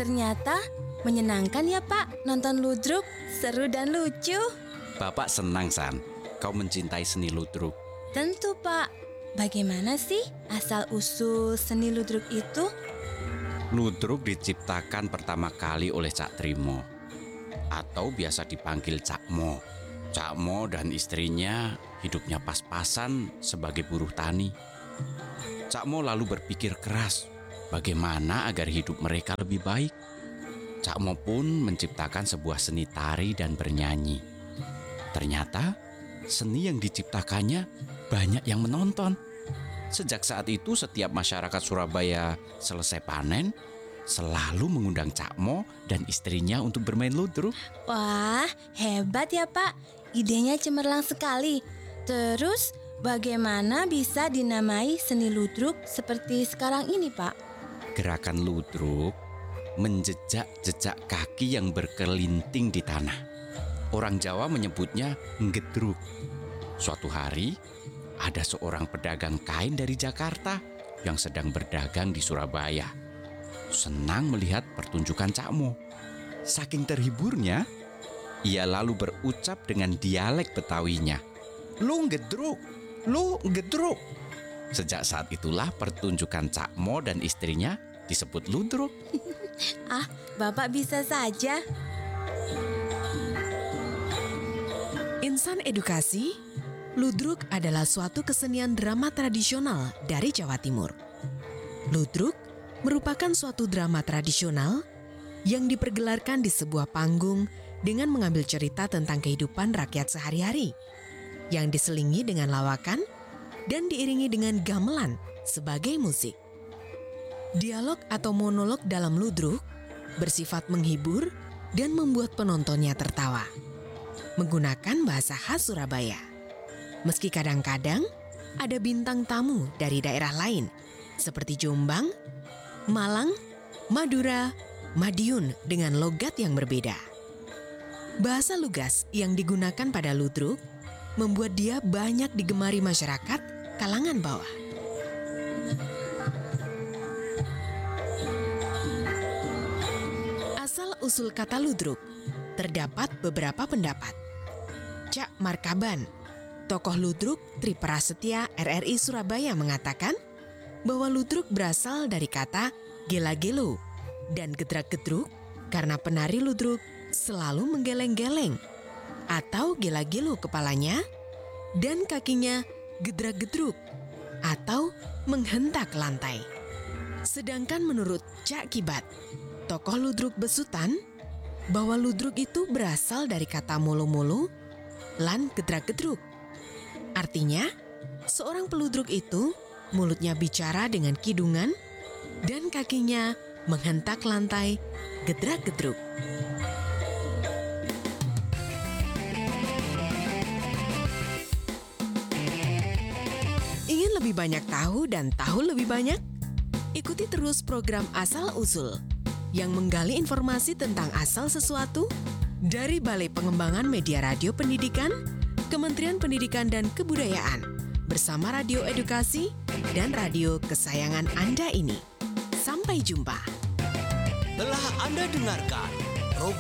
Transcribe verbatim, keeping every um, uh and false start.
Ternyata menyenangkan ya Pak nonton ludruk, seru dan lucu. Bapak senang, San, kau mencintai seni ludruk. Tentu Pak. Bagaimana sih asal-usul seni ludruk itu? Ludruk diciptakan pertama kali oleh Cak Trimo, atau biasa dipanggil Cak Mo. Cak Mo dan istrinya hidupnya pas-pasan sebagai buruh tani. Cak Mo lalu berpikir keras bagaimana agar hidup mereka lebih baik. Cak Mo pun menciptakan sebuah seni tari dan bernyanyi. Ternyata seni yang diciptakannya banyak yang menonton. Sejak saat itu setiap masyarakat Surabaya selesai panen selalu mengundang Cak Mo dan istrinya untuk bermain ludruk. Wah, hebat ya Pak. Idenya cemerlang sekali. Terus bagaimana bisa dinamai seni ludruk seperti sekarang ini Pak? Gerakan ludruk menjejak-jejak kaki yang berkelinting di tanah. Orang Jawa menyebutnya ngedruk. Suatu hari, ada seorang pedagang kain dari Jakarta yang sedang berdagang di Surabaya. Senang melihat pertunjukan Cak Mo. Saking terhiburnya, ia lalu berucap dengan dialek Betawinya, "Lu ngedruk, lu ngedruk." Sejak saat itulah pertunjukan Cak Mo dan istrinya disebut ludruk. Ah, Bapak bisa saja. Insan edukasi, ludruk adalah suatu kesenian drama tradisional dari Jawa Timur. Ludruk merupakan suatu drama tradisional yang dipergelarkan di sebuah panggung dengan mengambil cerita tentang kehidupan rakyat sehari-hari, yang diselingi dengan lawakan dan diiringi dengan gamelan sebagai musik. Dialog atau monolog dalam ludruk bersifat menghibur dan membuat penontonnya tertawa, menggunakan bahasa khas Surabaya. Meski kadang-kadang ada bintang tamu dari daerah lain seperti Jombang, Malang, Madura, Madiun dengan logat yang berbeda. Bahasa lugas yang digunakan pada ludruk membuat dia banyak digemari masyarakat kalangan bawah. Asal-usul kata ludruk, terdapat beberapa pendapat. Cak Markaban, tokoh ludruk Triprasetya R R I Surabaya mengatakan bahwa ludruk berasal dari kata gela-gelo dan gedrak-gedruk karena penari ludruk selalu menggeleng-geleng atau gela-gelo kepalanya dan kakinya gedrak-gedruk atau menghentak lantai. Sedangkan menurut Cak Kibat, tokoh ludruk Besutan, bahwa ludruk itu berasal dari kata molo-molo lan gedrak-gedruk. Artinya, seorang peludruk itu mulutnya bicara dengan kidungan dan kakinya menghentak lantai gedrak-gedruk. Ingin lebih banyak tahu dan tahu lebih banyak? Ikuti terus program Asal Usul yang menggali informasi tentang asal sesuatu dari Balai Pengembangan Media Radio Pendidikan, Kementerian Pendidikan dan Kebudayaan bersama Radio Edukasi dan radio kesayangan Anda ini. Sampai jumpa. Telah Anda dengarkan